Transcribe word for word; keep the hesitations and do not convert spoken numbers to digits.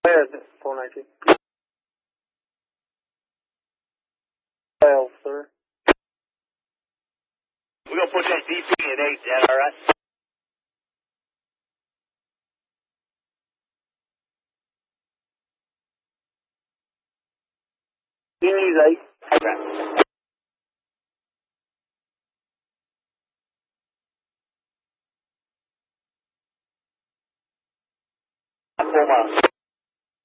Ahead, four nineteen. Well, sir. We're going to put that D P at eight, is that all right? He needs eight. Okay. Four miles.